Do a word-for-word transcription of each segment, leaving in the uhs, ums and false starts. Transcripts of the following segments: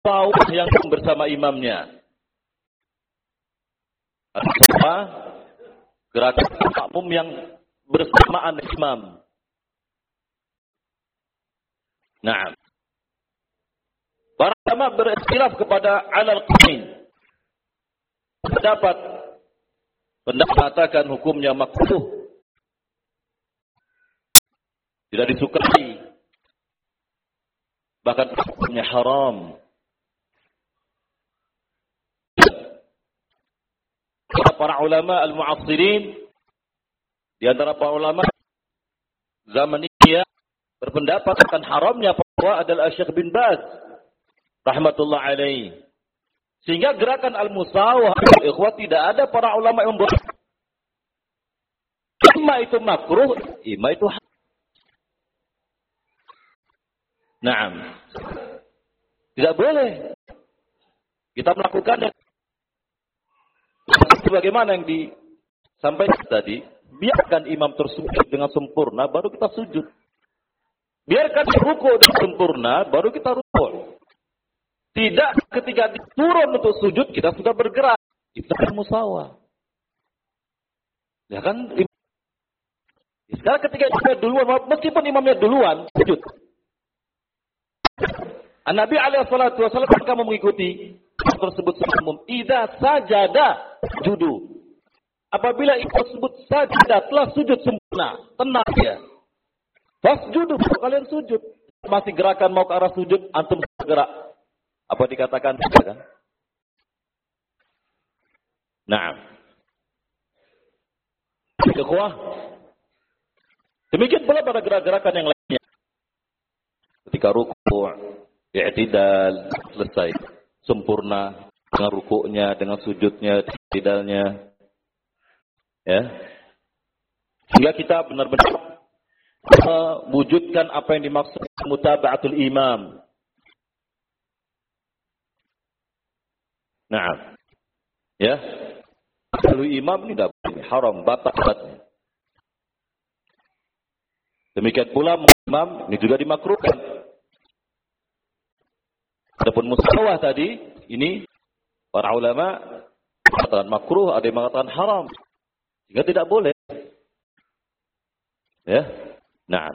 musawah yang bersama imamnya. Ada gerakan makmum yang bersamaan imam. Nah, para ulama berikhtilaf kepada alal qain. Pendapat pendapat mengatakan hukumnya makruh, tidak disukai, bahkan hukumnya haram. Para ulama al-mu'assirin, di antara para ulama zaman ini ya, berpendapat akan haramnya fatwa adalah Syekh bin Baz rahmatullah alaih. Sehingga gerakan al-musawah ikhwah tidak ada para ulama yang ber imma itu makruh, imma itu haram. Naam. Tidak boleh kita melakukannya sebagaimana yang disampaikan tadi. Biarkan imam tersujud dengan sempurna, baru kita sujud. Biarkan ruku dengan sempurna, baru kita ruku. Tidak ketika turun untuk sujud, kita sudah bergerak. Itu kan musawah. Ya kan? Sekarang ketika imamnya duluan, meskipun imamnya duluan, sujud. Nabi alaihi salatu wasallam akan mengikuti tersebut umum. Idza sajada judu. Apabila itu tersebut sajadah telah sujud sempurna, tenang ya. Fasjudu, kalian sujud. Masih gerakan mau ke arah sujud, antum bergerak. Apa dikatakan kan? Naam. Ikhwah. Demikian pula pada gerak-gerakan yang lainnya. Ketika ruku', i'tidal, selesai. Sempurna dengan rukuknya, dengan sujudnya, i'tidalnya. Ya. Sehingga kita benar-benar mewujudkan apa yang dimaksud mutaba'atul imam. Nah, ya. Kalau imam ini tidak boleh, haram, batal. Demikian pula imam ini juga dimakruhkan. Adapun musawah tadi, ini para ulama mengatakan makruh, ada yang mengatakan haram. Sehingga tidak boleh. Ya. Nah.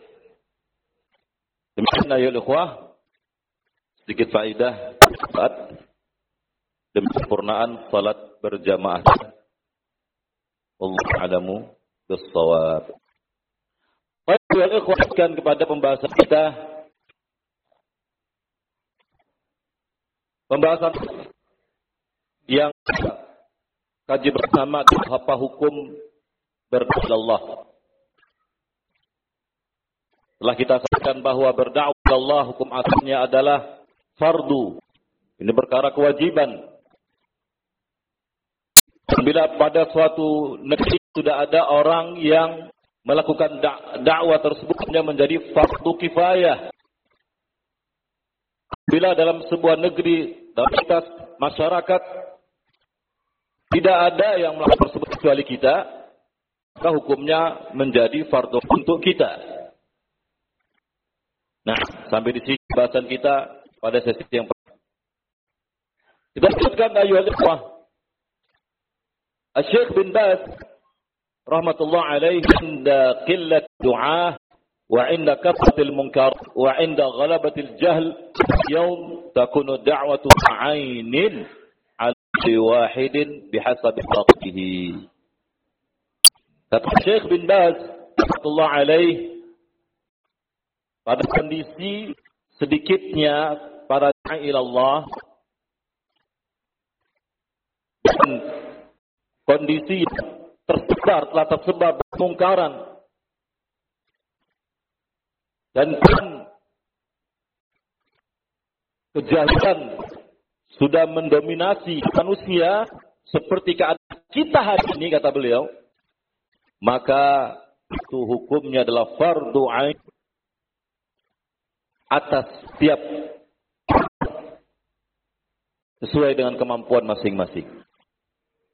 Demikian ayol ikhwah. Sedikit faedah saat demi sempurnaan salat berjamaah. Wallahu a'lamu bis-shawab. Baik, ayol ikhwah, kepada pembahasan kita. Pembahasan yang kaji bersama apa hukum berdakwah Allah. Setelah kita sampaikan bahwa berdakwah Allah hukum asalnya adalah fardu. Ini perkara kewajiban. Bila pada suatu negeri sudah ada orang yang melakukan dakwah tersebut menjadi fardu kifayah. Bila dalam sebuah negeri, dalam kita masyarakat tidak ada yang melakukan tersebut kecuali kita, maka hukumnya menjadi fardu untuk kita. Nah, sampai di sini bahasan kita pada sesi yang pertama. Kita lanjutkan ayat ikhwah. Syekh bin Baz rahmatullah alaihi inda qillat du'ah wa inda kathratil munkar wa inda ghalabatil jahl yaum takunu da'watu 'ainin wahidin bihasabi taqdihi. Kata Syekh bin Baz rahmatullah alaih, pada kondisi sedikitnya para da'i ilallah dan kondisi tersebar telah tersebar kemungkaran dan kejahilan sudah mendominasi manusia seperti keadaan kita hari ini, kata beliau, maka itu hukumnya adalah fardu ain atas setiap sesuai dengan kemampuan masing-masing.